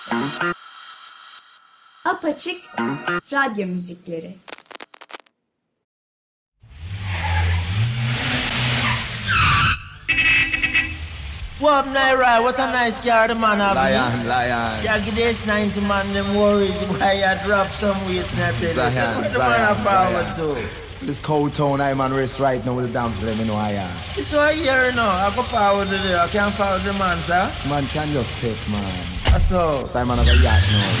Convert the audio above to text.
Apaçık radyo müzikleri. What up, Naira? What a nice car the man have. Lion. Yeah, give this 90 man them worried why you drop some weight in that. Zion. What the man a forward to? This cold town I'm on race right now with the dance, let me know I am. It's what here now. I go forward to there. I can't forward the man, sir. Man can just take, man. So Simon of a yacht now.